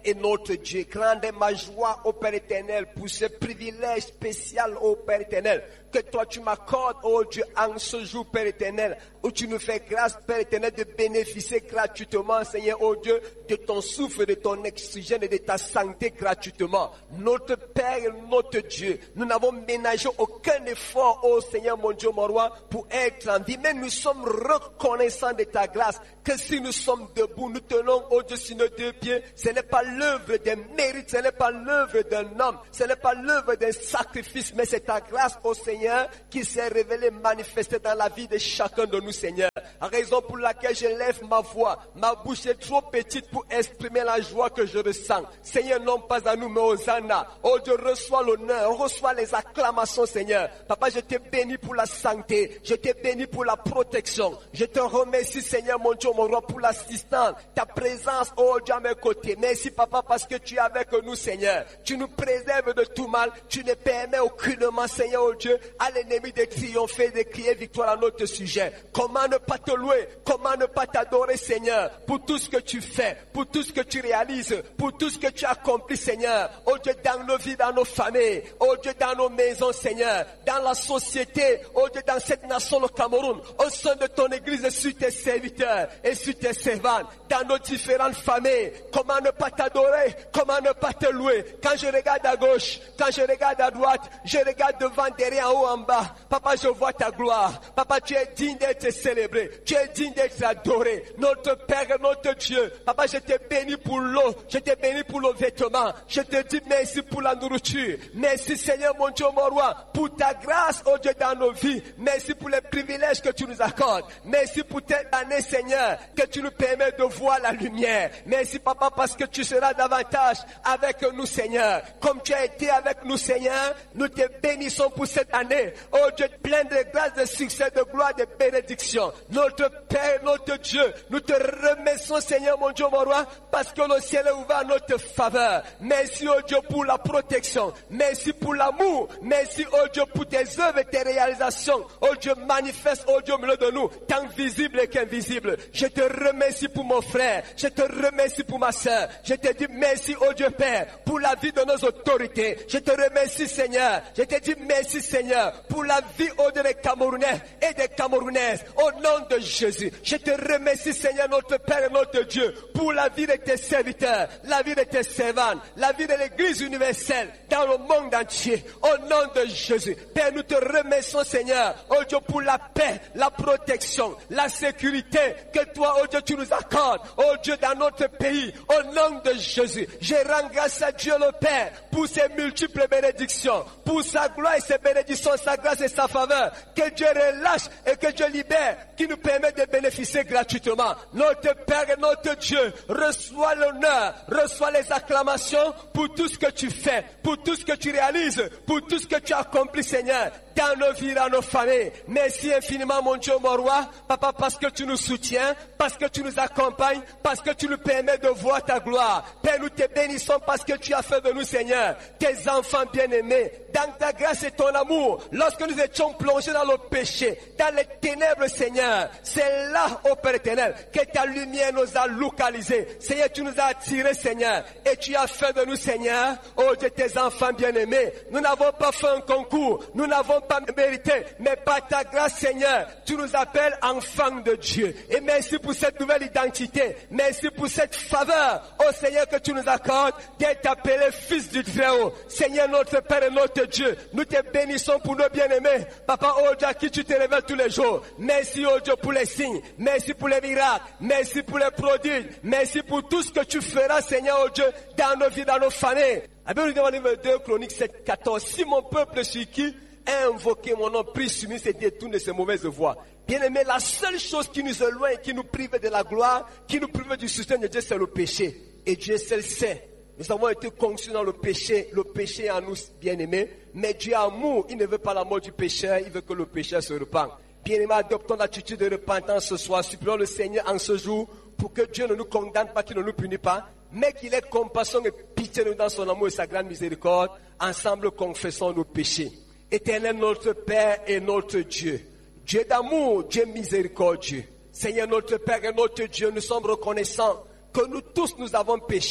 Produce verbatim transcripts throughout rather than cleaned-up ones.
et notre Dieu. Grande est ma joie, ô Père éternel, pour ce privilège spécial, ô Père éternel, que toi tu m'accordes, ô Dieu, en ce jour, Père éternel, où tu nous fais grâce, Père éternel, de bénéficier gratuitement, Seigneur, ô Dieu, de ton souffle, de ton oxygène et de ta santé gratuitement. Notre Père et notre Dieu, nous n'avons ménagé aucun effort, ô Seigneur, mon Dieu, mon roi, pour être en vie, mais nous sommes reconnaissants de ta grâce, que si nous sommes debout, nous tenons, ô Dieu, sur nos deux pieds, ce n'est pas l'œuvre d'un mérite, ce n'est pas l'œuvre d'un homme, ce n'est pas l'œuvre d'un sacrifice, mais c'est ta grâce, ô Seigneur, qui s'est révélée, manifestée dans la vie de chacun de nous, Seigneur. Raison pour laquelle je lève ma voix, ma bouche est trop petite pour exprimer la joie que je ressens. Seigneur, non pas à nous, mais aux Anna. Oh Dieu, reçois l'honneur, reçois les acclamations, Seigneur. Papa, je te bénis pour la santé, je te bénis pour la protection. Je te remercie, Seigneur, mon Dieu, mon roi, pour l'assistance, ta présence, oh Dieu, à mes côtés. Merci, Papa, parce que tu es avec nous, Seigneur. Tu nous préserves de tout mal. Tu ne permets aucunement, Seigneur, oh Dieu, à l'ennemi de triompher, de crier victoire à notre sujet. Comment ne pas te louer, comment ne pas t'adorer, Seigneur, pour tout ce que tu fais, pour tout ce que tu réalises, pour tout ce que tu accomplis, Seigneur. Oh Dieu, dans nos vies, dans nos familles, oh Dieu, dans nos maisons, Seigneur, dans la société, oh Dieu, dans cette nation, le Cameroun, au sein de ton église, sur tes serviteurs et sur tes servantes, dans nos différentes familles. Comment ne pas t'adorer, comment ne pas te louer. Quand je regarde à gauche, quand je regarde à droite, je regarde devant, derrière, en haut, en bas. Papa, je vois ta gloire. Papa, tu es digne d'être célébré. Tu es digne d'être adoré. Notre Père, notre Dieu. Papa, je te bénis pour l'eau. Je te bénis pour le vêtement. Je te dis merci pour la nourriture. Merci, Seigneur, mon Dieu, mon roi, pour ta grâce, oh Dieu, dans nos vies. Merci pour les privilèges que tu nous accordes. Merci pour cette année, Seigneur, que tu nous permets de voir la lumière. Merci, Papa, parce que tu seras davantage avec nous, Seigneur. Comme tu as été avec nous, Seigneur, nous te bénissons pour cette année. Oh Dieu, plein de grâce, de succès, de gloire, de bénédiction. Notre Père, notre Dieu, nous te remercions, Seigneur, mon Dieu, mon roi, parce que le ciel est ouvert à notre faveur. Merci, oh Dieu, pour la protection. Merci pour l'amour. Merci, oh Dieu, pour tes œuvres et tes réalisations. Oh Dieu, manifeste, oh Dieu, au milieu de nous, tant visible qu'invisible. Je te remercie pour mon frère. Je te remercie pour ma soeur. Je te dis merci, oh Dieu Père, pour la vie de nos autorités. Je te remercie, Seigneur. Je te dis merci, Seigneur, pour la vie, oh Dieu, des Camerounais et des Camerounaises. Au nom de Jésus, je te remercie, Seigneur, notre Père et notre Dieu, pour la vie de tes serviteurs, la vie de tes servantes, la vie de l'Église universelle dans le monde entier. Au nom de Jésus, Père, nous te remercions, Seigneur, oh Dieu, pour la paix, la protection, la sécurité que toi, oh Dieu, tu nous accordes, oh Dieu, dans notre pays. Au nom de Jésus, je rends grâce à Dieu le Père pour ses multiples bénédictions, pour sa gloire et ses bénédictions, sa grâce et sa faveur. Que Dieu relâche et que Dieu libère, qui nous permet de bénéficier gratuitement. Notre Père et notre Dieu, reçois l'honneur, reçois les acclamations pour tout ce que tu fais, pour tout ce que tu réalises, pour tout ce que tu accomplis, Seigneur, dans nos vies, dans nos familles. Merci infiniment, mon Dieu, mon roi, Papa, parce que tu nous soutiens, parce que tu nous accompagnes, parce que tu nous permets de voir ta gloire. Père, nous te bénissons parce que tu as fait de nous, Seigneur, tes enfants bien-aimés, dans ta grâce et ton amour. Lorsque nous étions plongés dans le péché, dans les ténèbres, Seigneur, c'est là, ô Père éternel, que ta lumière nous a localisés. Seigneur, tu nous as attirés, Seigneur, et tu as fait de nous, Seigneur, ô Dieu, tes enfants bien-aimés. Nous n'avons pas fait un concours, nous n'avons pas mérité, mais par ta grâce, Seigneur, tu nous appelles enfants de Dieu. Et merci pour cette nouvelle identité. Merci pour cette faveur, ô Seigneur, que tu nous accordes d'être appelé fils du Très-Haut. Seigneur, notre Père et notre Dieu, nous te bénissons pour nos bien-aimés. Papa, ô Dieu, à qui tu te révèles tous les jours. Merci, ô Dieu, pour les signes. Merci pour les miracles. Merci pour les prodiges. Merci pour tout ce que tu feras, Seigneur, ô Dieu, dans nos vies, dans nos familles. Avec nous demandons deux Chroniques sept, quatorze. Si mon peuple sur qui a invoqué mon nom, prie sur lui, se détourne de ses mauvaises voies. Bien-aimé, la seule chose qui nous éloigne, qui nous prive de la gloire, qui nous prive du soutien de Dieu, c'est le péché. Et Dieu seul sait. Nous avons été conçus dans le péché, le péché en nous, bien-aimés. Mais Dieu est amour, il ne veut pas la mort du pécheur, il veut que le pécheur se repente. Bien-aimés, adoptons l'attitude de repentance ce soir. Supplions le Seigneur en ce jour pour que Dieu ne nous condamne pas, qu'il ne nous punisse pas, mais qu'il ait compassion et pitié de nous dans son amour et sa grande miséricorde. Ensemble, confessons nos péchés. Éternel notre Père et notre Dieu, Dieu d'amour, Dieu miséricordieux. Seigneur notre Père et notre Dieu, nous sommes reconnaissants que nous tous nous avons péché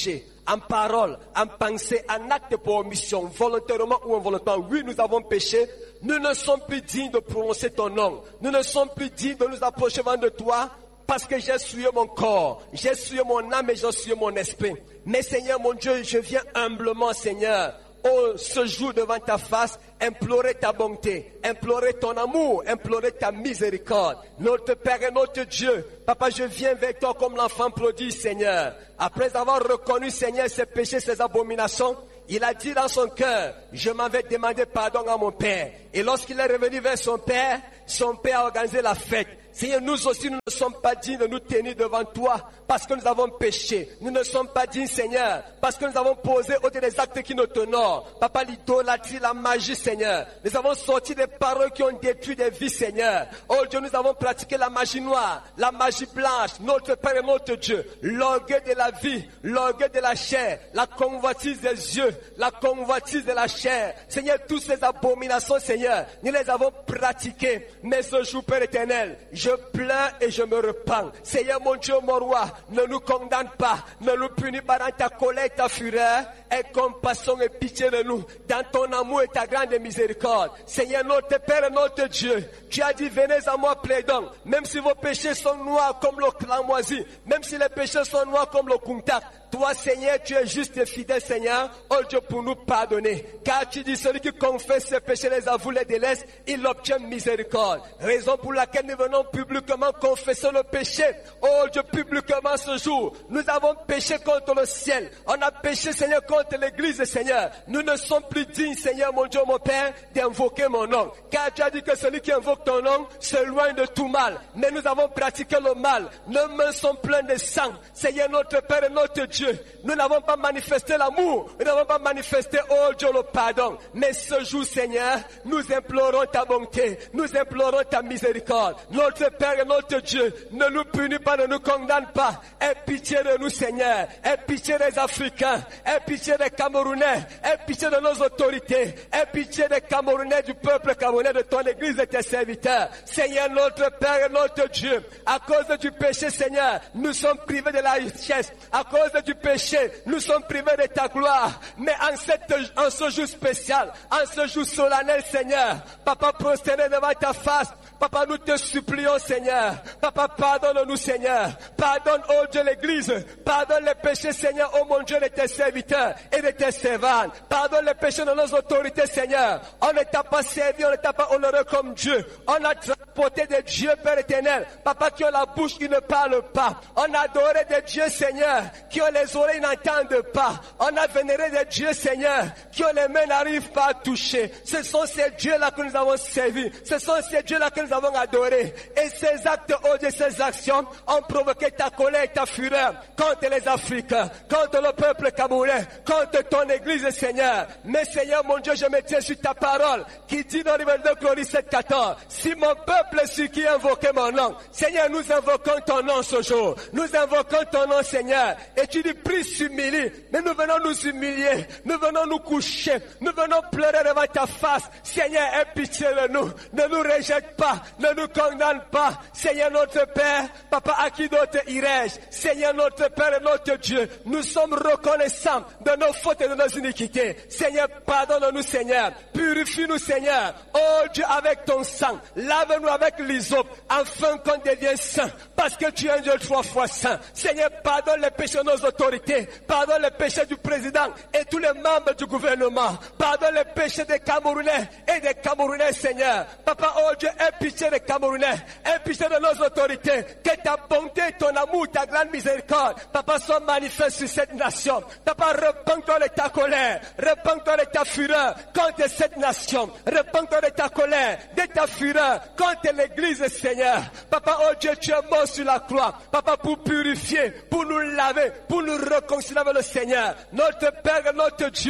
en parole, en pensée, en acte pour omission, volontairement ou involontairement. Oui, nous avons péché. Nous ne sommes plus dignes de prononcer ton nom. Nous ne sommes plus dignes de nous approcher devant de toi parce que j'ai souillé mon corps, j'ai souillé mon âme et j'ai souillé mon esprit. Mais Seigneur mon Dieu, je viens humblement, Seigneur, oh, ce jour devant ta face, implorer ta bonté, implorer ton amour, implorer ta miséricorde. Notre Père et notre Dieu, Papa, je viens vers toi comme l'enfant prodigue, Seigneur. Après avoir reconnu, Seigneur, ses péchés, ses abominations, il a dit dans son cœur, je m'avais demandé pardon à mon Père. Et lorsqu'il est revenu vers son Père, son Père a organisé la fête. Seigneur, nous aussi, nous ne sommes pas dignes de nous tenir devant toi parce que nous avons péché. Nous ne sommes pas dignes, Seigneur, parce que nous avons posé au-delà des actes qui nous t'honorent. Papa, l'idolâtrie, la magie, Seigneur. Nous avons sorti des paroles qui ont détruit des vies, Seigneur. Oh Dieu, nous avons pratiqué la magie noire, la magie blanche, notre Père et notre Dieu. L'orgueil de la vie, l'orgueil de la chair, la convoitise des yeux, la convoitise de la chair. Seigneur, toutes ces abominations, Seigneur, nous les avons pratiquées. Mais ce jour, Père éternel, je pleure et je me repens. Seigneur mon Dieu, mon roi, ne nous condamne pas, ne nous punis pas dans ta colère et ta fureur. Aie compassion et pitié de nous, dans ton amour et ta grande miséricorde. Seigneur notre Père et notre Dieu, tu as dit, venez à moi plaidons, même si vos péchés sont noirs comme le cramoisi, même si les péchés sont noirs comme le kuntak. Toi, Seigneur, tu es juste et fidèle, Seigneur, oh Dieu, pour nous pardonner. Car tu dis, celui qui confesse ses péchés, les avoue, les délaisse, il obtient miséricorde. Raison pour laquelle nous venons publiquement confesser le péché. Oh Dieu, publiquement ce jour, nous avons péché contre le ciel. On a péché, Seigneur, contre l'église, Seigneur. Nous ne sommes plus dignes, Seigneur, mon Dieu, mon Père, d'invoquer mon nom. Car tu as dit que celui qui invoque ton nom s'éloigne de tout mal. Mais nous avons pratiqué le mal. Nos mains sont pleines de sang. Seigneur, notre Père et notre Dieu. Nous n'avons pas manifesté l'amour, nous n'avons pas manifesté, oh Dieu, le pardon. Mais ce jour, Seigneur, nous implorons ta bonté, nous implorons ta miséricorde. Notre Père et notre Dieu, ne nous punis pas, ne nous condamne pas. Aie pitié de nous, Seigneur. Aie pitié des Africains, aie pitié des Camerounais, aie pitié de nos autorités, aie pitié des Camerounais, du peuple camerounais, de ton Église et tes serviteurs. Seigneur, notre Père et notre Dieu, à cause du péché, Seigneur, nous sommes privés de la richesse. À cause du péché, nous sommes privés de ta gloire. Mais en, cette, en ce jour spécial, en ce jour solennel, Seigneur, Papa, prosterné devant ta face, Papa, nous te supplions, Seigneur. Papa, pardonne-nous, Seigneur. Pardonne, oh Dieu, l'Église. Pardonne les péchés, Seigneur, oh mon Dieu, de tes serviteurs et de tes servantes. Pardonne les péchés de nos autorités, Seigneur. On ne t'a pas servi, on ne t'a pas honoré comme Dieu. On a transporté des dieux, Père éternel. Papa, qui ont la bouche, qui ne parlent pas. On a adoré des dieux, Seigneur, qui ont les oreilles, n'entendent pas. On a vénéré des dieux, Seigneur, qui ont les mains, n'arrivent pas à toucher. Ce sont ces dieux-là que nous avons servis. Ce sont ces dieux-là que nous avons adorés. Et ces actes, oh Dieu, ces actions ont provoqué ta colère et ta fureur contre les Africains, contre le peuple camerounais, contre ton Église, Seigneur. Mais Seigneur, mon Dieu, je me tiens sur ta parole qui dit dans Livre de Glorie sept quatorze, si mon peuple, celui qui invoquait mon nom, Seigneur, nous invoquons ton nom ce jour. Nous invoquons ton nom, Seigneur. Et tu dis, prie, s'humilie. Mais nous venons nous humilier. Nous venons nous coucher. Nous venons pleurer devant ta face. Seigneur, aie pitié de nous. Ne nous rejette pas. Ne nous condamne pas. Seigneur notre Père, Papa, à qui d'autre irais-je? Seigneur notre Père et notre Dieu, nous sommes reconnaissants de nos fautes et de nos iniquités. Seigneur, pardonne-nous, Seigneur. Purifie-nous, Seigneur. Oh Dieu, avec ton sang. Lave-nous avec l'hysope, afin qu'on devienne saint. Parce que tu es un Dieu trois fois saint. Seigneur, pardonne les péchés de nos autorités. Pardonne les péchés du président et tous les membres du gouvernement. Pardonne les péchés des Camerounais et des Camerounais, Seigneur. Papa, oh Dieu, aie pitié des Camerounais. Aie pitié de nos autorités. Que ta bonté, ton amour, ta grande miséricorde, Papa, soient manifestes sur cette nation. Papa, repens-toi de ta colère. Repens-toi de ta fureur contre cette nation. Repens-toi de ta colère, de ta fureur contre l'église, Seigneur. Papa, oh Dieu, tu es mort sur la croix. Papa, pour purifier, pour nous laver, pour nous réconcilier avec le Seigneur. Notre Père, notre Dieu. Papa,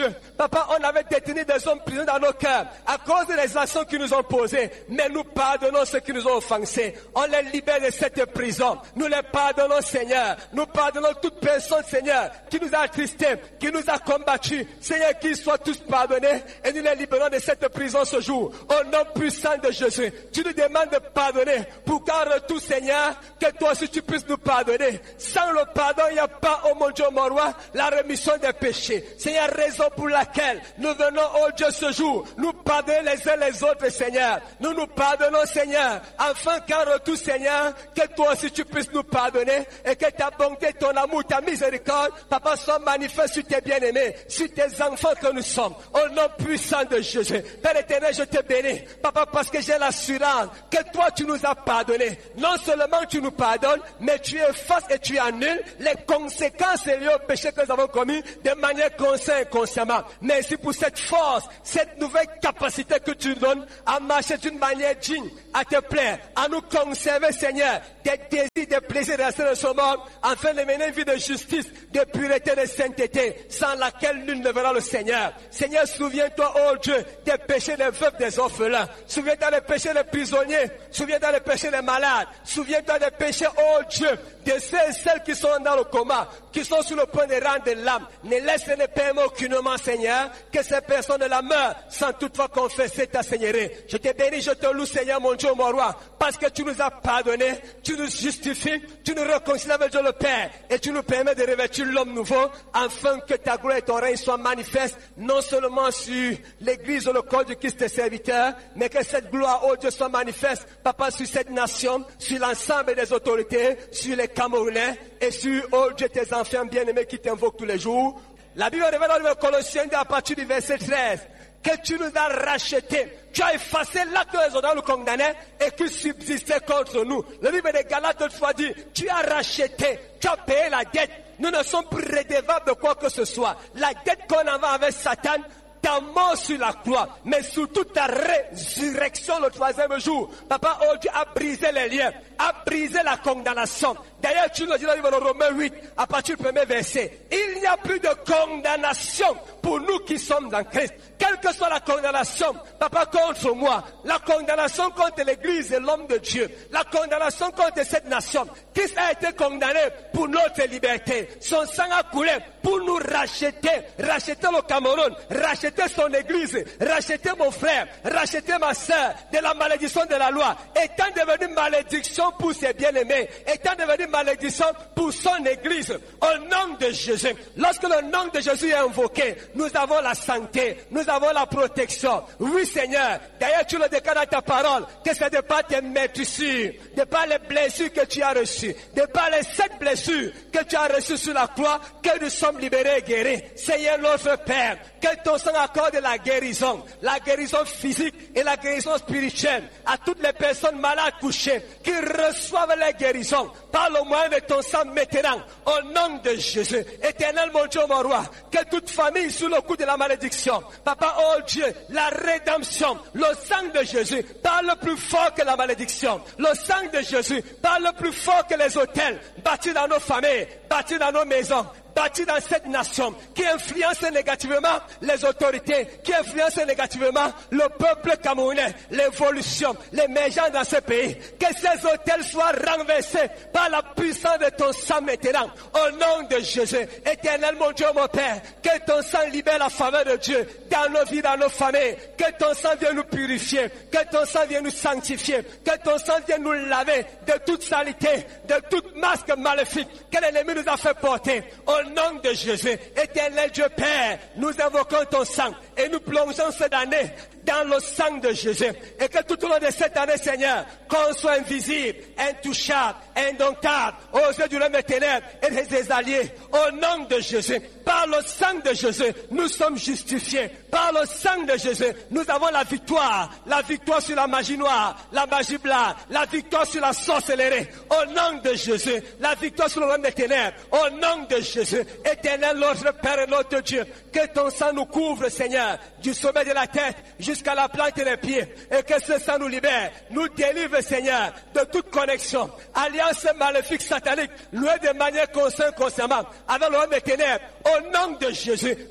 Papa, on avait détenu des hommes prisonniers dans nos cœurs à cause des actions qu'ils nous ont posées. Mais nous pardonnons ceux qui nous ont offensés. On les libère de cette prison. Nous les pardonnons, Seigneur. Nous pardonnons toute personne, Seigneur, qui nous a attristés, qui nous a combattus. Seigneur, qu'ils soient tous pardonnés et nous les libérons de cette prison ce jour. Au nom puissant de Jésus, tu nous demandes de pardonner pour qu'en retour, Seigneur, que toi aussi tu puisses nous pardonner. Sans le pardon, il n'y a pas, oh mon Dieu, mon roi, la rémission des péchés. Seigneur, raison pour laquelle nous venons, oh Dieu, ce jour, nous pardonner les uns les autres, Seigneur. Nous nous pardonnons, Seigneur, afin qu'en retour, Seigneur, que toi aussi tu puisses nous pardonner et que ta bonté, ton amour, ta miséricorde, Papa, soit manifeste sur tes bien-aimés, sur tes enfants que nous sommes. Au nom puissant de Jésus. Père éternel, je te bénis, Papa, parce que j'ai l'assurance que toi, tu nous as pardonné. Non seulement tu nous pardonnes, mais tu effaces et tu annules les conséquences liées au péché que nous avons commis de manière consciente et consciemment. Merci pour cette force, cette nouvelle capacité que tu nous donnes à marcher d'une manière digne, à te plaire, à nous conserver, Seigneur, des désirs, des plaisirs de ce monde, afin de mener une vie de justice, de pureté, de sainteté, sans laquelle nul ne verra le Seigneur. Seigneur, souviens-toi, oh Dieu, des péchés des veufs, des orphelins. Souviens-toi des péchés des prisonniers. Souviens-toi des péchés des malades. Souviens-toi des péchés, oh Dieu, de ceux et celles qui sont dans le coma, qui sont sur le point de rendre de l'âme. Ne laisse ne permettre aucunement, Seigneur, que ces personnes la meurent sans toutefois confesser ta Seigneurie. Je te bénis, je te loue, Seigneur, mon Dieu, mon roi, parce que tu nous as pardonné, tu nous justifies, tu nous réconcilies avec Dieu le Père, et tu nous permets de revêtir l'homme nouveau, afin que ta gloire et ton règne soient manifestes, non seulement sur l'église ou le corps du Christ et serviteur, mais que cette gloire, oh Dieu, soit manifeste, Papa, sur cette nation, sur l'ensemble des autorités, sur les Camerounais, et sur, oh Dieu, tes enfants bien-aimés qui t'invoquent tous les jours. La Bible révèle dans le Colossiens à partir du verset treize, que tu nous as rachetés. Tu as effacé l'acte que les autres nous condamnaient et qui subsistait contre nous. Le livre de Galates autrefois dit, tu as racheté, tu as payé la dette. Nous ne sommes plus redevables de quoi que ce soit. La dette qu'on avait avec Satan, ta mort sur la croix, mais surtout ta résurrection le troisième jour. Papa, oh Dieu, a brisé les liens, a brisé la condamnation. D'ailleurs, tu nous dis dans le livre de Romains huit, à partir du premier verset, il n'y a plus de condamnation pour nous qui sommes en Christ. Quelle que soit la condamnation, Papa, contre moi, la condamnation contre l'Église et l'homme de Dieu, la condamnation contre cette nation, Christ a été condamné pour notre liberté. Son sang a coulé pour nous racheter, racheter le Cameroun, racheter son Église, racheter mon frère, racheter ma sœur de la malédiction de la loi, étant devenu malédiction pour ses bien-aimés, étant devenu malédiction pour son Église. Au nom de Jésus, lorsque le nom de Jésus est invoqué, nous avons la santé, nous avons la protection. Oui, Seigneur. D'ailleurs, tu le déclares dans ta parole, que c'est de par tes meurtrissures, de par les blessures que tu as reçues, de par les sept blessures que tu as reçues sur la croix, que nous sommes libérés et guéris. Seigneur notre Père, que ton sang accorde la guérison, la guérison physique et la guérison spirituelle à toutes les personnes malades couchées, qui reçoivent la guérison par le moyen de ton sang maintenant, au nom de Jésus. Éternel mon Dieu, mon roi, que toute famille sous le coup de la malédiction, Papa, oh Dieu, la rédemption, le sang de Jésus parle plus fort que la malédiction. Le sang de Jésus parle plus fort que les hôtels bâtis dans nos familles, bâtis dans nos maisons, bâtis dans cette nation, qui influence négativement les autorités, qui influence négativement le peuple camerounais, l'évolution, l'émergence dans ce pays. Que ces hôtels soient renversés par la puissance de ton sang maintenant. Au nom de Jésus, éternel mon Dieu, mon Père, que ton sang libère la faveur de Dieu dans nos vies, dans nos familles. Que ton sang vienne nous purifier, que ton sang vienne nous sanctifier, que ton sang vienne nous laver de toute saleté, de toute masque maléfique que l'ennemi nous a fait porter. Au nom de Jésus, éternel Dieu Père, nous invoquons ton sang et nous plongeons cette année dans le sang de Jésus. Et que tout au long de cette année, Seigneur, qu'on soit invisible, intouchable, indomptable aux yeux du roi des ténèbres et de ses alliés. Au nom de Jésus, par le sang de Jésus, nous sommes justifiés. Par le sang de Jésus, nous avons la victoire. La victoire sur la magie noire, la magie blanche, la victoire sur la sorcellerie. Au nom de Jésus, la victoire sur le roi des ténèbres. Au nom de Jésus, éternel notre Père et notre Dieu, que ton sang nous couvre, Seigneur, du sommet de la tête jusqu'à la plante des pieds, et que ce sang nous libère, nous délivre, Seigneur, de toute connexion, alliance maléfique satanique, louée de manière consciente, consciemment, avec le roi des ténèbres. Au nom de Jésus, par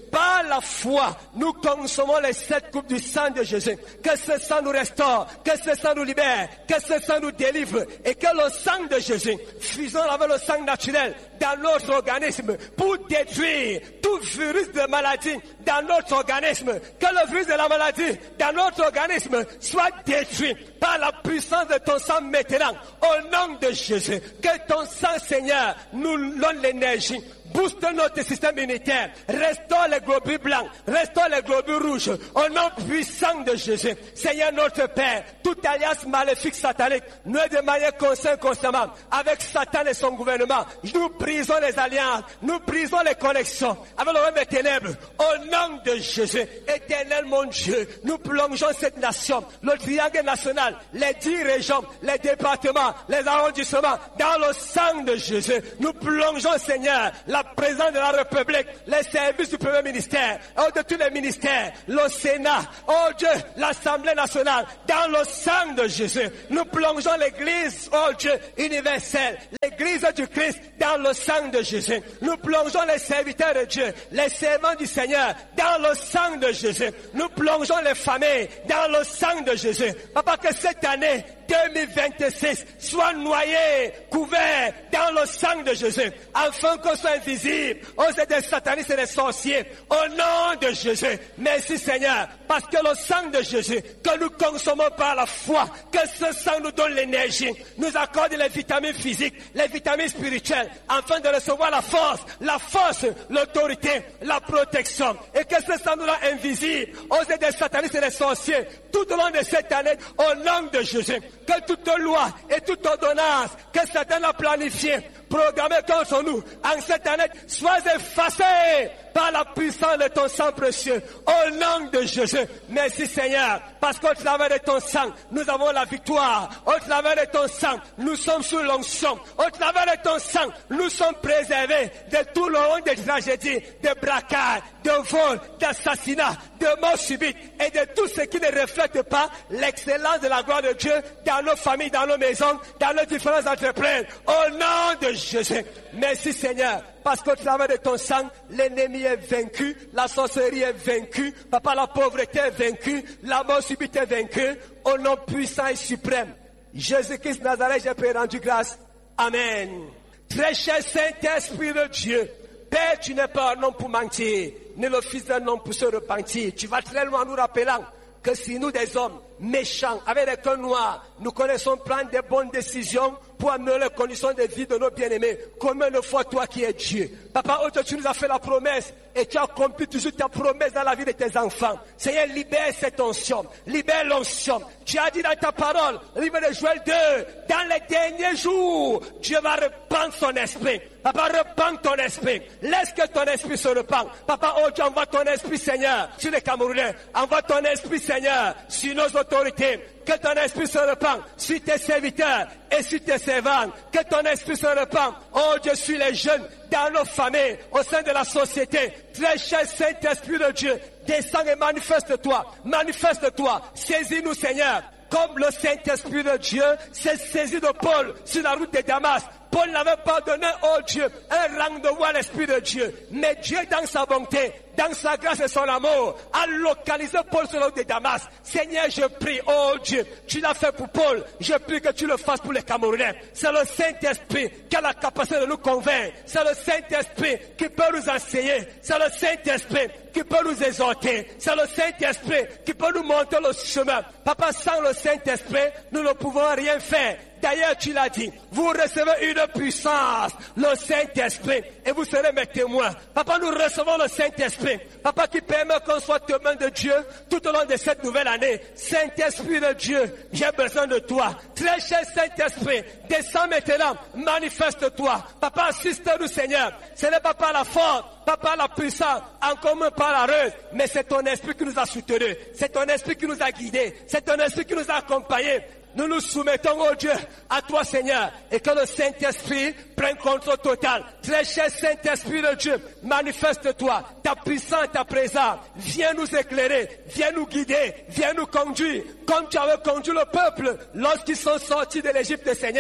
la foi, nous consommons les sept coupes du sang de Jésus. Que ce sang nous restaure, que ce sang nous libère, que ce sang nous délivre et que le sang de Jésus, fusionne avec le sang naturel dans notre organisme pour détruire tout virus de maladie dans notre organisme. Que le virus de la maladie dans notre organisme soit détruit par la puissance de ton sang maintenant. Au nom de Jésus, que ton sang, Seigneur, nous donne l'énergie. Booste notre système immunitaire, restaure les globules blancs, restaure les globules rouges, au nom puissant de Jésus. Seigneur notre Père, toute alliance maléfique satanique, nous de manière constante, constamment, avec Satan et son gouvernement, nous brisons les alliances, nous brisons les connexions avec le règne des ténèbres, au nom de Jésus. Éternel mon Dieu, nous plongeons cette nation, le triangle national, les dix régions, les départements, les arrondissements, dans le sang de Jésus. Nous plongeons, Seigneur, la présidence de la République, les services du premier ministère, oh, de tous les ministères, le Sénat, oh Dieu, l'Assemblée nationale, dans le sang de Jésus. Nous plongeons l'église, oh Dieu, universelle, l'église du Christ, dans le sang de Jésus. Nous plongeons les serviteurs de Dieu, les servants du Seigneur, dans le sang de Jésus. Nous plongeons les familles, dans le sang de Jésus. Papa, que cette année deux mille vingt-six soit noyé, couvert dans le sang de Jésus, afin qu'on soit invisible aux des satanistes et des sorciers, au nom de Jésus. Merci Seigneur, parce que le sang de Jésus, que nous consommons par la foi, que ce sang nous donne l'énergie, nous accorde les vitamines physiques, les vitamines spirituelles, afin de recevoir la force, la force, l'autorité, la protection, et que ce sang nous rend invisible aux des satanistes et des sorciers, tout au long de cette année, au nom de Jésus. Que toute loi et toute ordonnance que Satan a planifiée, programmée contre nous en cette année, soit effacée par la puissance de ton sang précieux. Au nom de Jésus, merci Seigneur, parce qu'au travers de ton sang, nous avons la victoire. Au travers de ton sang, nous sommes sous l'onction. Au travers de ton sang, nous sommes préservés de tout le monde des tragédies, de braquages, de vols, d'assassinats, de morts subites et de tout ce qui ne reflète pas l'excellence de la gloire de Dieu dans nos familles, dans nos maisons, dans nos différentes entreprises. Au nom de Jésus, merci Seigneur, parce qu'au travers de ton sang, l'ennemi est vaincu, la sorcellerie est vaincue, papa, la pauvreté est vaincue, la mort subite est vaincue, au nom puissant et suprême. Jésus-Christ Nazareth, j'ai pris rendu grâce. Amen. Très cher Saint-Esprit de Dieu, Père, tu n'es pas un homme pour mentir, ni le fils d'un homme pour se repentir. Tu vas très loin en nous rappelant que si nous, des hommes méchants, avec des cœurs noirs, nous connaissons prendre des bonnes décisions pour améliorer les conditions de vie de nos bien-aimés, combien de fois toi qui es Dieu. Papa, aujourd'hui tu nous as fait la promesse et tu as accompli toujours ta promesse dans la vie de tes enfants. Seigneur, libère cette onction, libère l'onction. Tu as dit dans ta parole, livre de Joël deux, dans les derniers jours, Dieu va répandre son esprit. Papa, repends ton esprit. Laisse que ton esprit se répande. Papa, oh Dieu, envoie ton esprit, Seigneur, sur les Camerounais. Envoie ton esprit, Seigneur, sur nos autorités. Que ton esprit se répande sur tes serviteurs et sur tes servantes. Que ton esprit se répande, oh Dieu, sur les jeunes, dans nos familles, au sein de la société. Très cher Saint-Esprit de Dieu, descends et manifeste-toi. Manifeste-toi. Saisis-nous, Seigneur. Comme le Saint-Esprit de Dieu s'est saisi de Paul sur la route de Damas. Paul n'avait pas donné, oh Dieu, un rendez-vous à l'Esprit de Dieu. Mais Dieu, dans sa bonté, dans sa grâce et son amour, a localisé Paul sur la route de Damas. Seigneur, je prie, oh Dieu, tu l'as fait pour Paul. Je prie que tu le fasses pour les Camerounais. C'est le Saint-Esprit qui a la capacité de nous convaincre. C'est le Saint-Esprit qui peut nous enseigner. C'est le Saint-Esprit qui peut nous exhorter. C'est le Saint-Esprit qui peut nous montrer le chemin. Papa, sans le Saint-Esprit, nous ne pouvons rien faire. D'ailleurs, tu l'as dit, vous recevez une puissance, le Saint-Esprit, et vous serez mes témoins. Papa, nous recevons le Saint-Esprit. Papa, qui permet qu'on soit témoin de Dieu tout au long de cette nouvelle année. Saint-Esprit de Dieu, j'ai besoin de toi. Très cher Saint-Esprit, descends maintenant, manifeste-toi. Papa, assiste-nous, Seigneur. Ce n'est pas par la force, pas par la puissance, encore moins par la ruse, mais c'est ton esprit qui nous a soutenus. C'est ton esprit qui nous a guidés. C'est ton esprit qui nous a accompagnés. Nous nous soumettons, oh Dieu, à toi, Seigneur, et que le Saint-Esprit prenne contrôle total. Très cher Saint-Esprit de Dieu, manifeste-toi, ta puissance, ta présence. Viens nous éclairer, viens nous guider, viens nous conduire, comme tu avais conduit le peuple lorsqu'ils sont sortis de l'Égypte, Seigneur.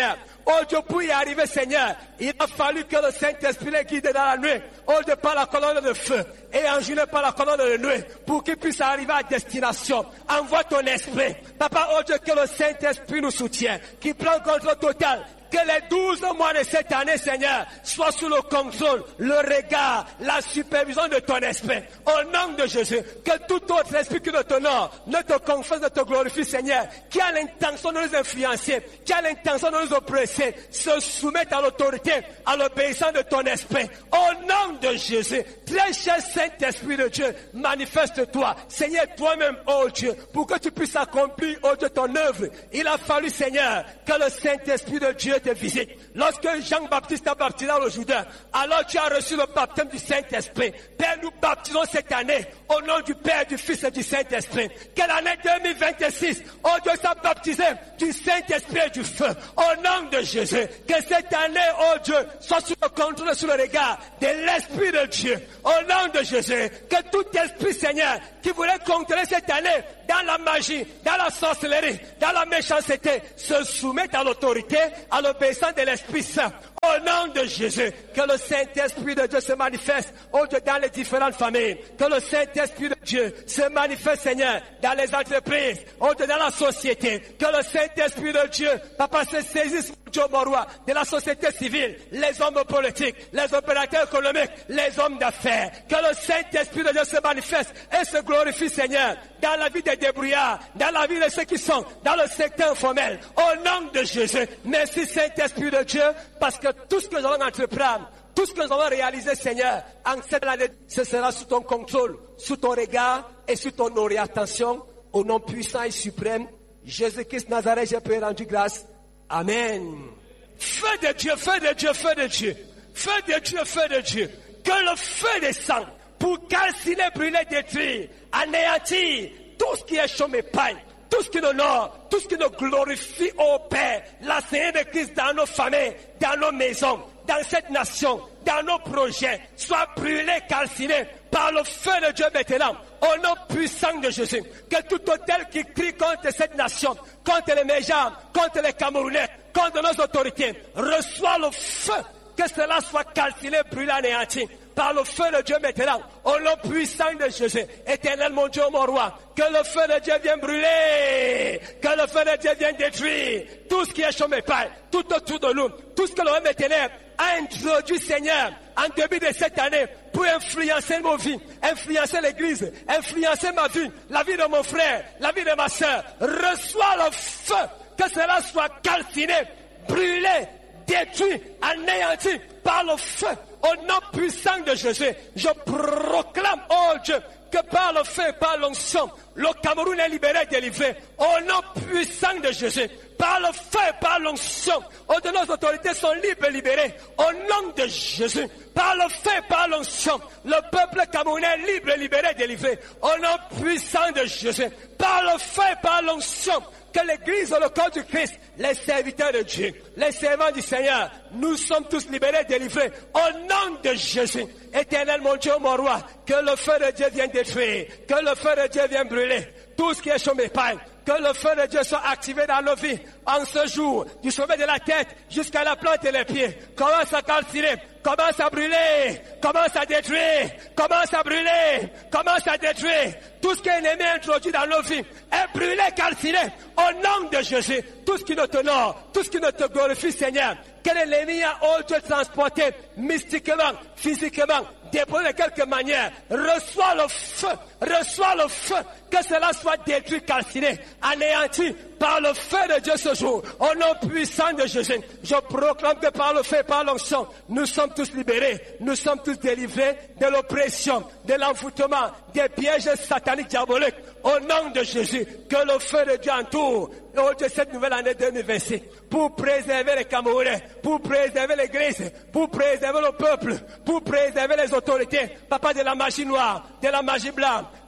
Oh Dieu, pour y arriver, Seigneur, il a fallu que le Saint-Esprit les guide dans la nuit. Oh Dieu, par la colonne de feu et en journée par la colonne de nuit pour qu'ils puissent arriver à destination. Envoie ton esprit. Papa, oh Dieu, que le Saint-Esprit nous soutienne, qui prend contrôle total. Que les douze mois de cette année, Seigneur, soient sous le contrôle, le regard, la supervision de ton esprit. Au nom de Jésus, que tout autre esprit que ne t'honore, ne te confesse, ne te glorifie, Seigneur, qui a l'intention de nous influencer, qui a l'intention de nous oppresser, se soumette à l'autorité, à l'obéissance de ton esprit. Au nom de Jésus, très cher Saint-Esprit de Dieu, manifeste-toi, Seigneur, toi-même, oh Dieu, pour que tu puisses accomplir, oh Dieu, ton œuvre. Il a fallu, Seigneur, que le Saint-Esprit de Dieu te visite. Lorsque Jean-Baptiste t'a baptisé dans le Jourdain, alors tu as reçu le baptême du Saint-Esprit. Père, nous baptisons cette année au nom du Père, du Fils et du Saint-Esprit. Que l'année deux mille vingt-six, oh Dieu, soit baptisé du Saint-Esprit et du feu. Au nom de Jésus, que cette année, oh Dieu, soit sous le contrôle, sous le regard de l'Esprit de Dieu. Au nom de Jésus, que tout esprit, Seigneur, qui voulait contrôler cette année dans la magie, dans la sorcellerie, dans la méchanceté, se soumette à l'autorité, à l'obéissance de l'Esprit Saint. Au nom de Jésus, que le Saint-Esprit de Dieu se manifeste, oh Dieu, dans les différentes familles. Que le Saint-Esprit de Dieu se manifeste, Seigneur, dans les entreprises, oh Dieu, dans la société. Que le Saint-Esprit de Dieu, Papa, se saisisse, Dieu, mon roi, de la société civile, les hommes politiques, les opérateurs économiques, les hommes d'affaires. Que le Saint-Esprit de Dieu se manifeste et se glorifie, Seigneur, dans la vie des débrouillards, dans la vie de ceux qui sont dans le secteur informel. Au nom de Jésus, merci Saint-Esprit de Dieu, parce que tout ce que nous allons entreprendre, tout ce que nous allons réaliser, Seigneur, en cette année, ce sera sous ton contrôle, sous ton regard et sous ton orientation. Au nom puissant et suprême, Jésus-Christ Nazareth, j'ai pu rendu grâce. Amen. Feu de Dieu, feu de Dieu, feu de Dieu. Feu de Dieu, feu de Dieu. Que le feu descende pour calciner, brûler, détruire, anéantir tout ce qui est chaume et paille, tout ce qui nous honore, tout ce qui nous glorifie au Père, la Seigneur de Christ dans nos familles, dans nos maisons, dans cette nation, dans nos projets, soit brûlé, calciné par le feu de Dieu maintenant, au nom puissant de Jésus. Que tout hôtel qui crie contre cette nation, contre les méjans, contre les Camerounais, contre nos autorités, reçoit le feu, que cela soit calciné, brûlé, anéanti par le feu de Dieu maintenant, au nom puissant de Jésus. Éternel mon Dieu, mon roi, que le feu de Dieu vienne brûler, que le feu de Dieu vienne détruire tout ce qui est chômé paille, tout autour de nous, tout ce que le homme ténèbres a introduit, Seigneur, en début de cette année, pour influencer nos vies, influencer l'église, influencer ma vie, la vie de mon frère, la vie de ma soeur. Reçois le feu, que cela soit calciné, brûlé, détruit, anéanti par le feu. Au nom puissant de Jésus, je proclame, oh Dieu, que par le feu, par l'onction, le Cameroun est libéré, délivré. Au nom puissant de Jésus, par le feu, par l'onction, oh de nos autorités sont libres et libérées. Au nom de Jésus, par le feu, par l'onction, le peuple camerounais est libre et libéré, délivré. Au nom puissant de Jésus, par le feu, par l'onction, que l'église, le corps du Christ, les serviteurs de Dieu, les servants du Seigneur, nous sommes tous libérés, délivrés. Au nom de Jésus, éternel mon Dieu, mon roi, que le feu de Dieu vienne détruire, que le feu de Dieu vienne brûler tout ce qui est chômé paille, que le feu de Dieu soit activé dans nos vies en ce jour, du sommet de la tête jusqu'à la plante et les pieds. Commence à calciner, commence à brûler, commence à détruire, commence à brûler, commence à détruire. Tout ce qui est ennemi introduit dans nos vies est brûlé, calciné, au nom de Jésus. Tout ce qui ne t'honore, tout ce qui ne te glorifie, Seigneur, que l'ennemi a oh Dieu transporté mystiquement, physiquement, déposé de quelque manière, reçois le feu, reçois le feu, que cela soit détruit, calciné, anéanti par le feu de Dieu ce jour. Au nom puissant de Jésus, je proclame que par le feu, par l'onction, nous sommes tous libérés, nous sommes tous délivrés de l'oppression, de l'envoûtement, des pièges sataniques diaboliques. Au nom de Jésus, que le feu de Dieu entoure oh Dieu, cette nouvelle année deux mille vingt-six, pour préserver les Camerounais, pour préserver l'église, pour préserver le peuple, pour préserver les autorités, papa, de la magie noire, de la magie blanche,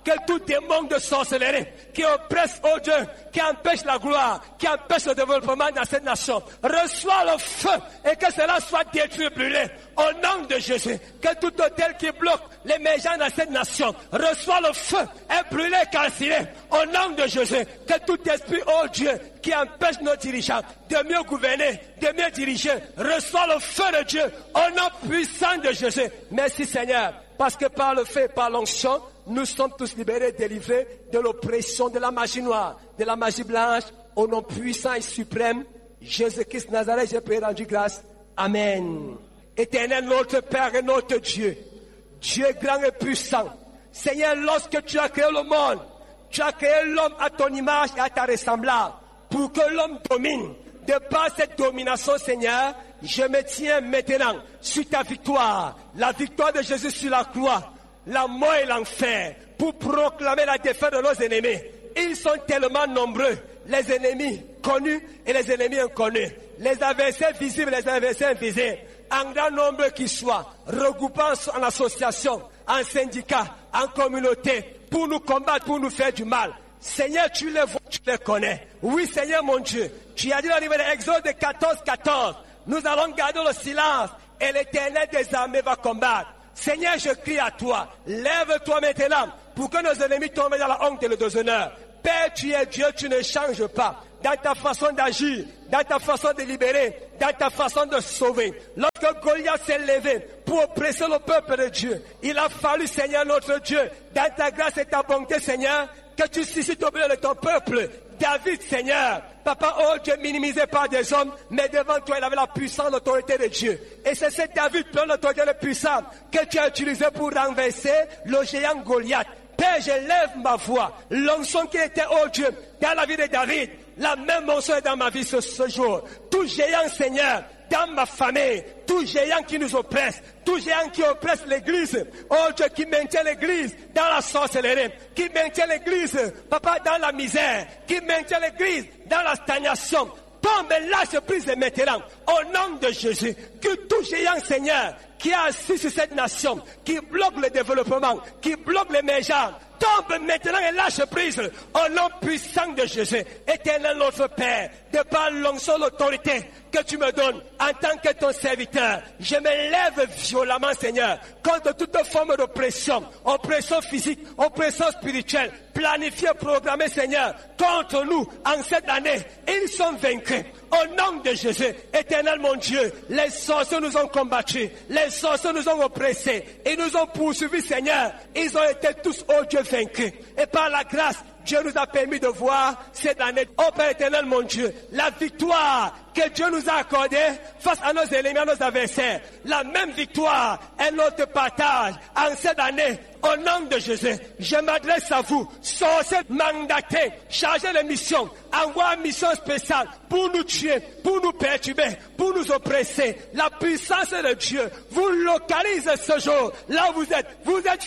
que tout démon de sorcellerie qui oppresse, oh Dieu, qui empêche la gloire, qui empêche le développement dans cette nation, reçois le feu et que cela soit détruit, brûlé. Au nom de Jésus, que tout autel qui bloque l'émergence dans cette nation, reçoit le feu et brûlé, calciné. Au nom de Jésus, que tout esprit, oh Dieu, qui empêche nos dirigeants de mieux gouverner, de mieux diriger, reçoit le feu de Dieu. Au nom puissant de Jésus. Merci Seigneur, parce que par le fait, par l'onction, nous sommes tous libérés, délivrés de l'oppression de la magie noire, de la magie blanche. Au nom puissant et suprême, Jésus-Christ Nazareth, j'ai prié, rendu grâce. Amen. Éternel, notre Père et notre Dieu, Dieu grand et puissant. Seigneur, lorsque tu as créé le monde, tu as créé l'homme à ton image et à ta ressemblance, pour que l'homme domine. De par cette domination, Seigneur, je me tiens maintenant sur ta victoire, la victoire de Jésus sur la croix, la mort et l'enfer, pour proclamer la défaite de nos ennemis. Ils sont tellement nombreux, les ennemis connus et les ennemis inconnus, les adversaires visibles et les adversaires invisibles, en grand nombre qu'ils soient, regroupant en association, en syndicat, en communauté, pour nous combattre, pour nous faire du mal. Seigneur, tu les vois, tu les connais. Oui, Seigneur mon Dieu, tu as dit dans le livre d'Exode quatorze, quatorze, nous allons garder le silence et l'Éternel des armées va combattre. Seigneur, je crie à toi, lève-toi maintenant pour que nos ennemis tombent dans la honte et le déshonneur. Père, tu es Dieu, tu ne changes pas dans ta façon d'agir, dans ta façon de libérer, dans ta façon de sauver. Lorsque Goliath s'est levé pour oppresser le peuple de Dieu, il a fallu, Seigneur notre Dieu, dans ta grâce et ta bonté, Seigneur, que tu suscites au milieu de ton peuple David, Seigneur. Papa, oh Dieu, minimisé par des hommes, mais devant toi, il avait la puissance, l'autorité de Dieu. Et c'est ce David, plein d'autorité de puissance, que tu as utilisé pour renverser le géant Goliath. Père, je lève ma voix. L'onction qui était, oh Dieu, dans la vie de David, la même onction est dans ma vie ce, ce jour. Tout géant, Seigneur, dans ma famille, tout géant qui nous oppresse, tout géant qui oppresse l'église, oh Dieu, qui maintient l'église dans la sorcellerie, qui maintient l'église, papa, dans la misère, qui maintient l'église dans la stagnation, tombe et lâche prise maintenant, au nom de Jésus, que tout géant, Seigneur, qui est assis sur cette nation, qui bloque le développement, qui bloque l'émergence, tombe maintenant et lâche prise au nom puissant de Jésus. Éternel notre Père, de par l'onction, l'autorité que tu me donnes en tant que ton serviteur, je me lève violemment, Seigneur, contre toute forme d'oppression, oppression physique, oppression spirituelle, planifiée, programmée, Seigneur, contre nous en cette année. Ils sont vaincus. Au nom de Jésus, éternel mon Dieu, les sorciers nous ont combattus, les sorciers nous ont oppressés, ils nous ont poursuivis, Seigneur. Ils ont été tous, oh Dieu, vaincus. Et par la grâce, Dieu nous a permis de voir cette année, oh Père éternel mon Dieu, la victoire que Dieu nous a accordée face à nos ennemis, à nos adversaires. La même victoire est notre partage en cette année. Au nom de Jésus, je m'adresse à vous, sorciers mandatés, chargés de mission, envoie une mission spéciale pour nous tuer, pour nous perturber, pour nous oppresser. La puissance de Dieu vous localise ce jour. Là où vous êtes, vous êtes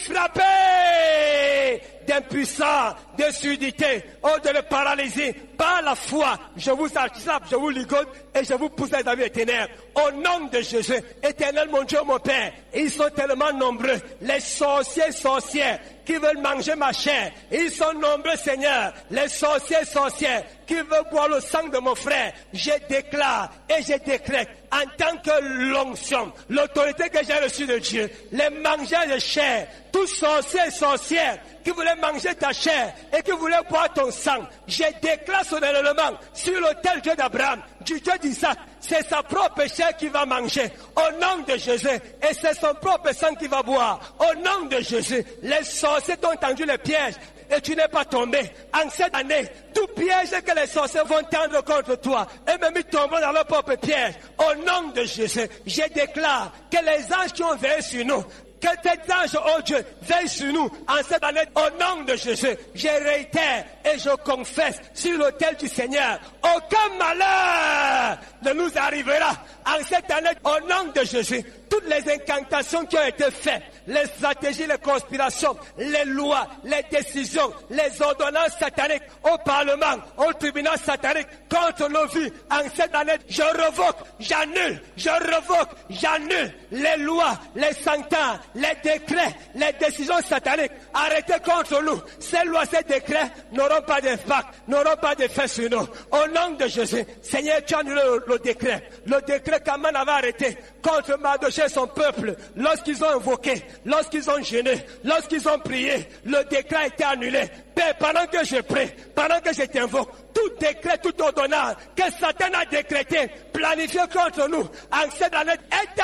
frappés d'impuissance, de surdité, oh de le paralyser par la foi. Je vous attrape, je vous ligote et je vous pousse dans la vie éternelle. Au nom de Jésus, éternel mon Dieu, mon Père, ils sont tellement nombreux, les sorciers, sorcières qui veulent manger ma chair. Ils sont nombreux, Seigneur, les sorciers, sorcières qui veulent boire le sang de mon frère. Je déclare et je décrète en tant que l'onction, l'autorité que j'ai reçue de Dieu, les mangeurs de chair, tous sorciers et sorcières qui voulaient manger ta chair et qui voulaient boire ton sang, je déclare solennellement sur l'autel Dieu d'Abraham, du Dieu d'Isaac, c'est sa propre chair qui va manger au nom de Jésus et c'est son propre sang qui va boire au nom de Jésus. Les sorciers t'ont tendu les pièges et tu n'es pas tombé. En cette année, tout piège que les sorciers vont tendre contre toi et même ils tomberont dans leur propre piège. Au nom de Jésus, je déclare que les anges qui ont veillé sur nous, que tes anges, oh Dieu, veillent sur nous en cette année. Au nom de Jésus, je réitère et je confesse sur l'autel du Seigneur, aucun malheur ne nous arrivera en cette année, au nom de Jésus, toutes les incantations qui ont été faites, les stratégies, les conspirations, les lois, les décisions, les ordonnances sataniques au Parlement, au tribunal satanique contre nos vies, en cette année, je revoque, j'annule, je revoque, j'annule les lois, les sentences, les décrets, les décisions sataniques arrêtées contre nous. Ces lois, ces décrets n'auront pas d'impact, n'auront pas d'effet sur nous. Au nom de Jésus, Seigneur, tu as annulé le, le décret. Le décret qu'Aman avait arrêté contre Mardochée et son peuple, lorsqu'ils ont invoqué, lorsqu'ils ont jeûné, lorsqu'ils ont prié, le décret a été annulé. Père, pendant que je prie, pendant que je t'invoque, tout décret, tout ordonnance que Satan a décrété, planifié contre nous, en cette année, est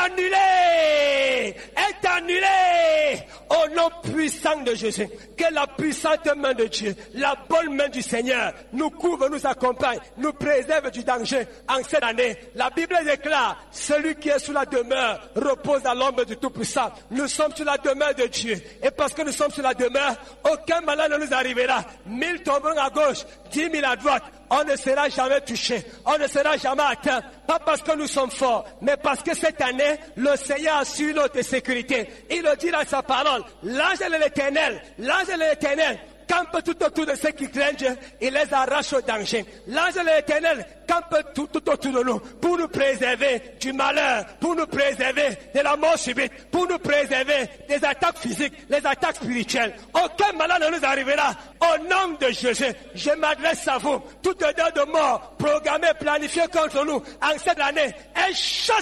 annulé, est annulé, au nom puissant de Jésus. Que la puissante main de Dieu, la bonne main du Seigneur, nous couvre, nous accompagne, nous préserve du danger en cette année. La Bible déclare, celui qui est sous la demeure repose à l'ombre du Tout-Puissant. Nous sommes sur la demeure de Dieu. Et parce que nous sommes sur la demeure, aucun malheur ne nous arrivera. Mille tomberont à gauche, dix mille à droite. On ne sera jamais touché, on ne sera jamais atteint, pas parce que nous sommes forts, mais parce que cette année, le Seigneur assure notre sécurité. Il le dit dans sa parole, l'ange de l'Éternel, l'ange de l'Éternel campe tout autour de ceux qui craignent et les arrache au danger. L'ange de l'Éternel campe tout, tout autour de nous pour nous préserver du malheur, pour nous préserver de la mort subite, pour nous préserver des attaques physiques, les attaques spirituelles. Aucun malheur ne nous arrivera. Au nom de Jésus, je m'adresse à vous. Toute odeur de mort programmée, planifiée contre nous en cette année est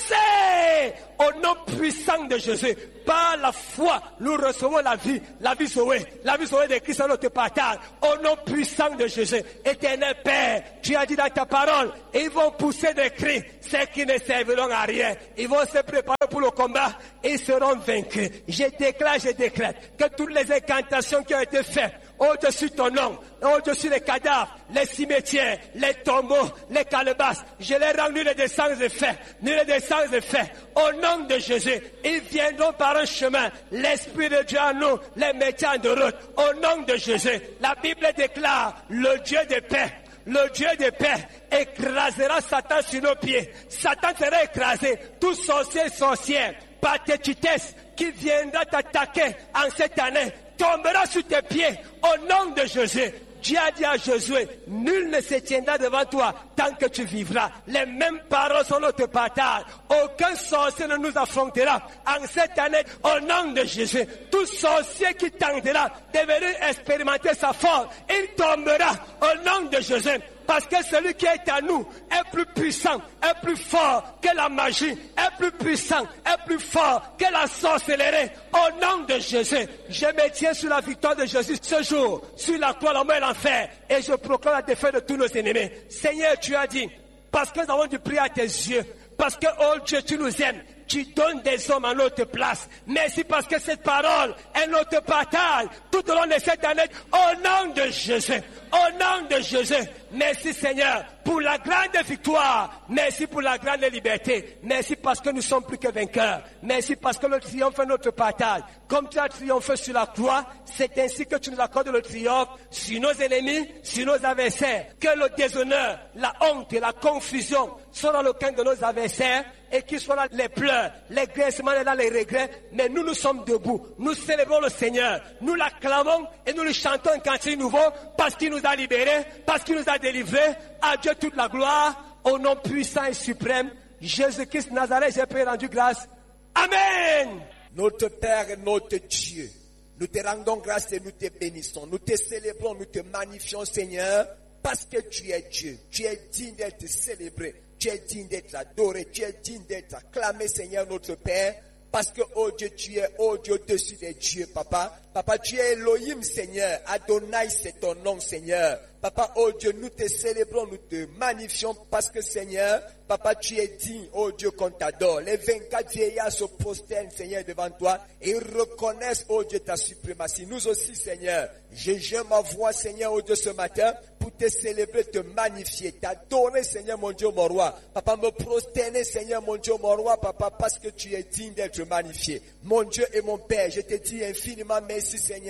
chassée au nom puissant de Jésus. Par la foi, nous recevons la vie, la vie sauvée, la vie sauvée de Christ à notre partage. Au nom puissant de Jésus, Éternel Père, tu as dit dans ta parole, ils vont pousser des cris, ceux qui ne serviront à rien. Ils vont se préparer pour le combat et ils seront vaincus. Je déclare, je décrète que toutes les incantations qui ont été faites au-dessus de ton nom, au-dessus des cadavres, les cimetières, les tombeaux, les calebasses, je les rends nuls et sans effet, nuls et sans effet. Au nom de Jésus, ils viendront par un chemin. L'Esprit de Dieu en nous les mettra de route. Au nom de Jésus, la Bible déclare, le Dieu de paix, le Dieu de paix écrasera Satan sur nos pieds. Satan sera écrasé. Tout sorcier et sorcière, par tes tutesses, qui viendra t'attaquer en cette année, tombera sur tes pieds au nom de Jésus. Dieu a dit à Josué, nul ne se tiendra devant toi tant que tu vivras. Les mêmes paroles sont notre partage. Aucun sorcier ne nous affrontera en cette année au nom de Jésus. Tout sorcier qui tentera de venir expérimenter sa force, il tombera au nom de Jésus. Parce que celui qui est à nous est plus puissant, est plus fort que la magie, est plus puissant, est plus fort que la sorcellerie. Au nom de Jésus, je me tiens sur la victoire de Jésus ce jour, sur la croix, la mort et l'enfer, et je proclame la défaite de tous nos ennemis. Seigneur, tu as dit, parce que nous avons dû prier à tes yeux, parce que, oh Dieu, tu nous aimes, tu donnes des hommes à notre place. Merci parce que cette parole est notre partage tout au long de cette année. Au nom de Jésus, au nom de Jésus, merci Seigneur pour la grande victoire. Merci pour la grande liberté. Merci parce que nous sommes plus que vainqueurs. Merci parce que le triomphe est notre partage. Comme tu as triomphé sur la croix, c'est ainsi que tu nous accordes le triomphe sur nos ennemis, sur nos adversaires. Que le déshonneur, la honte et la confusion soient dans le cœur de nos adversaires et qu'ils soient là les pleurs, les grincements et là les regrets. Mais nous, nous sommes debout. Nous célébrons le Seigneur. Nous l'acclamons et nous lui chantons un cantique nouveau parce qu'il nous a libérés, parce qu'il nous a délivrés. À Dieu toute la gloire, au nom puissant et suprême, Jésus-Christ Nazareth, j'ai pris rendu grâce. Amen. Notre Père et notre Dieu, nous te rendons grâce et nous te bénissons. Nous te célébrons, nous te magnifions, Seigneur, parce que tu es Dieu. Tu es digne d'être célébré. Tu es digne d'être adoré. Tu es digne d'être acclamé, Seigneur, notre Père. Parce que, oh Dieu, tu es, oh Dieu, au-dessus des dieux, Papa. Papa, tu es Elohim, Seigneur. Adonai, c'est ton nom, Seigneur. Papa, oh Dieu, nous te célébrons, nous te magnifions parce que, Seigneur, Papa, tu es digne, oh Dieu, qu'on t'adore. Les vingt-quatre vieillards se prosternent, Seigneur, devant toi et reconnaissent, oh Dieu, ta suprématie. Nous aussi, Seigneur, j'ai ma voix, Seigneur, oh Dieu, ce matin pour te célébrer, te magnifier, t'adorer, Seigneur, mon Dieu, mon roi. Papa, me prosterner, Seigneur, mon Dieu, mon roi, Papa, parce que tu es digne d'être magnifié. Mon Dieu et mon Père, je te dis infiniment merci, Seigneur,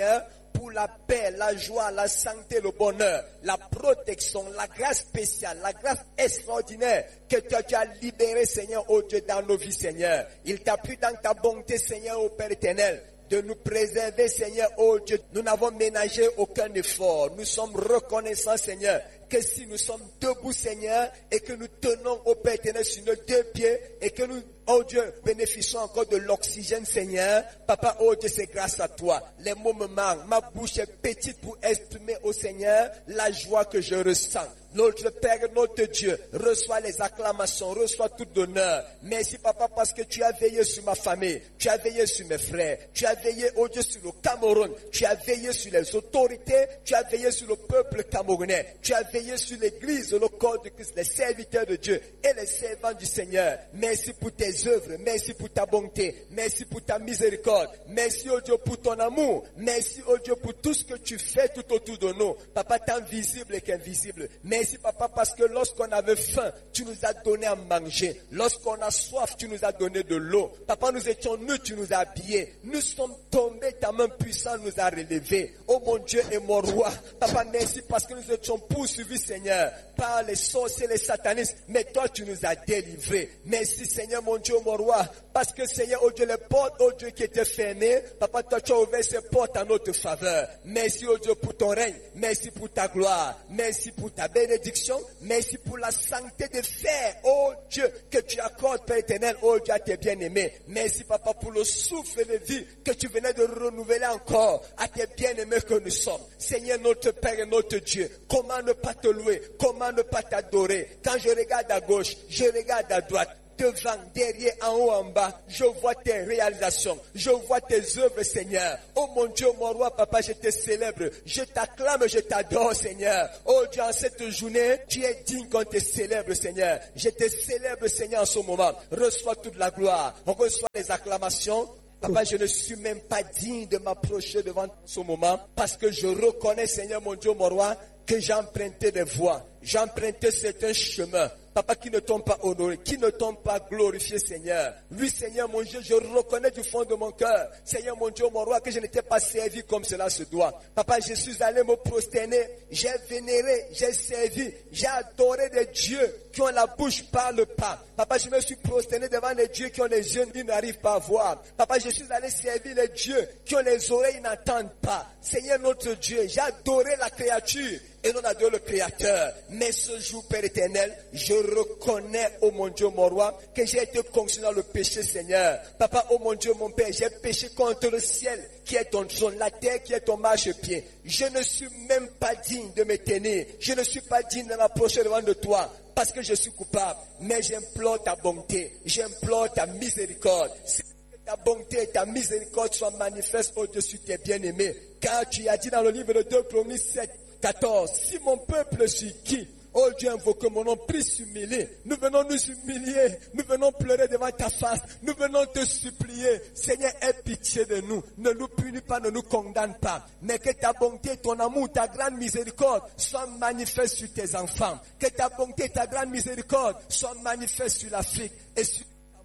pour la paix, la joie, la santé, le bonheur, la protection, la grâce spéciale, la grâce extraordinaire que toi tu as libéré, Seigneur, oh Dieu, dans nos vies, Seigneur. Il t'a plu dans ta bonté, Seigneur, ô Père éternel, de nous préserver, Seigneur, oh Dieu. Nous n'avons ménagé aucun effort. Nous sommes reconnaissants, Seigneur, que si nous sommes debout, Seigneur, et que nous tenons au Père éternel sur nos deux pieds, et que nous, oh Dieu, bénéficions encore de l'oxygène, Seigneur. Papa, oh Dieu, c'est grâce à toi. Les mots me manquent. Ma bouche est petite pour exprimer au Seigneur la joie que je ressens. Notre Père, notre Dieu, reçois les acclamations, reçois tout l'honneur. Merci, Papa, parce que tu as veillé sur ma famille, tu as veillé sur mes frères, tu as veillé, oh Dieu, sur le Cameroun, tu as veillé sur les autorités, tu as veillé sur le peuple camerounais, tu as veillé sur l'église, le corps de Christ, les serviteurs de Dieu et les servants du Seigneur. Merci pour tes œuvres, merci pour ta bonté, merci pour ta miséricorde, merci, oh Dieu, pour ton amour, merci, oh Dieu, pour tout ce que tu fais tout autour de nous. Papa, tant visible et qu'invisible. Merci, Papa, parce que lorsqu'on avait faim, tu nous as donné à manger. Lorsqu'on a soif, tu nous as donné de l'eau. Papa, nous étions nus, tu nous as habillés. Nous sommes tombés, ta main puissante nous a relevés. Oh mon Dieu et mon roi. Papa, merci parce que nous étions poursuivis, Seigneur, par les sorciers, les satanistes. Mais toi, tu nous as délivrés. Merci, Seigneur, mon Dieu, mon roi. Parce que, Seigneur, oh Dieu, les portes, oh Dieu, qui étaient fermées. Papa, toi, tu as ouvert ces portes en notre faveur. Merci, oh Dieu, pour ton règne. Merci pour ta gloire. Merci pour ta bénédiction. Merci pour la santé de fer, oh Dieu, que tu accordes, Père éternel, oh Dieu, à tes bien-aimés. Merci, Papa, pour le souffle de vie que tu venais de renouveler encore à tes bien-aimés que nous sommes. Seigneur, notre Père et notre Dieu, comment ne pas te louer, comment ne pas t'adorer. Quand je regarde à gauche, je regarde à droite, devant, derrière, en haut, en bas, je vois tes réalisations, je vois tes œuvres, Seigneur. Oh mon Dieu, mon roi, Papa, je te célèbre, je t'acclame, je t'adore, Seigneur. Oh Dieu, en cette journée, tu es digne qu'on te célèbre, Seigneur. Je te célèbre, Seigneur, en ce moment. Reçois toute la gloire, on reçoit les acclamations. Papa, je ne suis même pas digne de m'approcher devant ce moment parce que je reconnais, Seigneur, mon Dieu, mon roi, que j'ai emprunté des voies, j'ai emprunté certains chemins. Papa, qui ne t'ont pas honoré, qui ne t'ont pas glorifié, Seigneur. Oui, Seigneur, mon Dieu, je reconnais du fond de mon cœur, Seigneur, mon Dieu, mon roi, que je n'étais pas servi comme cela se doit. Papa, je suis allé me prosterner, j'ai vénéré, j'ai servi, j'ai adoré des dieux qui ont la bouche, parlent pas. Papa, je me suis prosterné devant les dieux qui ont les yeux, ils n'arrivent pas à voir. Papa, je suis allé servir les dieux qui ont les oreilles, ils n'entendent pas. Seigneur, notre Dieu, j'ai adoré la créature et non adoré le Créateur. Mais ce jour, Père éternel, je reconnais, oh mon Dieu, mon roi, que j'ai été conscient dans le péché, Seigneur. Papa, oh mon Dieu, mon Père, j'ai péché contre le ciel qui est ton trône, la terre qui est ton marchepied. Je ne suis même pas digne de me tenir. Je ne suis pas digne de m'approcher devant de toi parce que je suis coupable. Mais j'implore ta bonté, j'implore ta miséricorde. Ta bonté et ta miséricorde soient manifestes au-dessus de tes bien-aimés. Car tu as dit dans le livre de deux Chroniques sept, quatorze, si mon peuple sur qui, oh Dieu, invoque mon nom, prie s'humilier. Nous venons nous humilier, nous venons pleurer devant ta face, nous venons te supplier. Seigneur, aie pitié de nous, ne nous punis pas, ne nous condamne pas. Mais que ta bonté, ton amour, ta grande miséricorde soient manifestes sur tes enfants. Que ta bonté, ta grande miséricorde soient manifestes sur l'Afrique et sur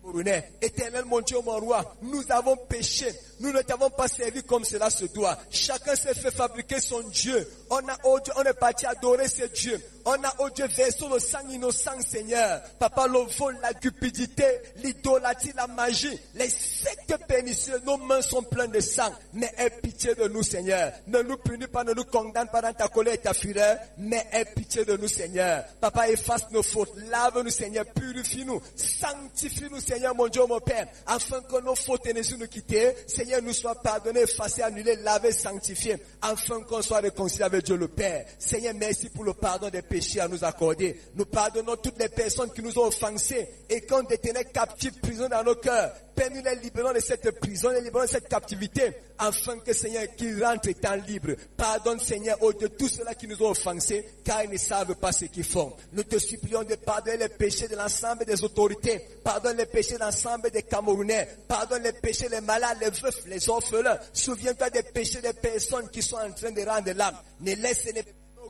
Éternel, mon Dieu, mon roi, nous avons péché, nous ne t'avons pas servi comme cela se doit. Chacun s'est fait fabriquer son Dieu. On a, oh Dieu, on est parti adorer ce Dieu. On a, oh Dieu, versé le sang innocent, Seigneur. Papa, le vol, la cupidité, l'idolâtrie, la magie, les sectes pernicieuses, nos mains sont pleines de sang. Mais aie pitié de nous, Seigneur. Ne nous punis pas, ne nous condamne pas dans ta colère et ta fureur, mais aie pitié de nous, Seigneur. Papa, efface nos fautes, lave-nous, Seigneur, purifie-nous, sanctifie-nous, Seigneur, mon Dieu, mon Père, afin que nos fautes et nous quitter, Seigneur, nous soient pardonnés, effacés, annulés, lavés, sanctifiés, afin qu'on soit réconcilié avec Dieu le Père. Seigneur, merci pour le pardon des péchés à nous accorder. Nous pardonnons toutes les personnes qui nous ont offensés et qui ont détenu captifs, prison dans nos cœurs. Père, nous les libérons de cette prison, les libérons de cette captivité, afin que, Seigneur, qu'ils rentrent étant libres. Pardonne, Seigneur, oh, de tous ceux-là qui nous ont offensés, car ils ne savent pas ce qu'ils font. Nous te supplions de pardonner les péchés de l'ensemble des autorités. Pardonne les péchés de l'ensemble des Camerounais. Pardonne les péchés des malades, les veufs, les orphelins. Souviens-toi des péchés des personnes qui sont en train de rendre l'âme. Ne laisse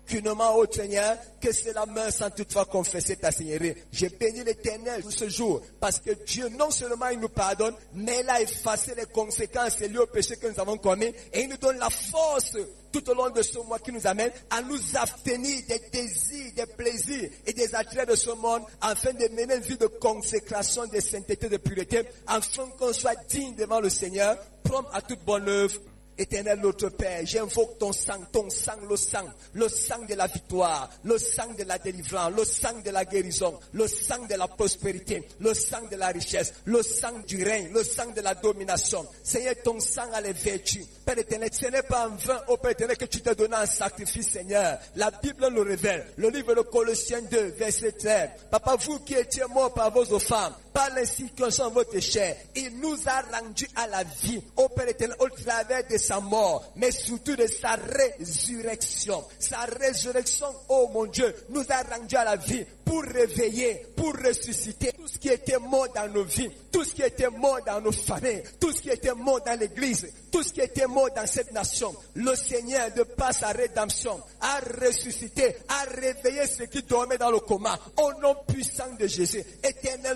aucunement, ô Seigneur, que c'est la main sans toutefois confesser ta Seigneurie. Je bénis l'Éternel pour ce jour, parce que Dieu, non seulement il nous pardonne, mais il a effacé les conséquences liées au péché que nous avons commis, et il nous donne la force tout au long de ce mois qui nous amène à nous abstenir des désirs, des plaisirs et des attraits de ce monde, afin de mener une vie de consécration, de sainteté, de pureté, afin qu'on soit digne devant le Seigneur, prompt à toute bonne œuvre. Éternel notre Père, j'invoque ton sang, ton sang, le sang, le sang de la victoire, le sang de la délivrance, le sang de la guérison, le sang de la prospérité, le sang de la richesse, le sang du règne, le sang de la domination. Seigneur, ton sang a les vertus. Père éternel, ce n'est pas en vain, ô Père éternel, que tu t'es donné un sacrifice, Seigneur. La Bible nous révèle, le livre de Colossiens deux, verset treize. Papa, vous qui étiez morts par vos offenses, par l'incirconcision de votre chair, il nous a rendus à la vie, ô Père éternel, au travers de sa mort, mais surtout de sa résurrection. Sa résurrection, oh mon Dieu, nous a rendus à la vie pour réveiller, pour ressusciter tout ce qui était mort dans nos vies, tout ce qui était mort dans nos familles, tout ce qui était mort dans l'église, tout ce qui était mort dans cette nation. Le Seigneur, de par sa rédemption, a ressuscité, a réveillé ceux qui dormaient dans le coma, au nom puissant de Jésus. Éternel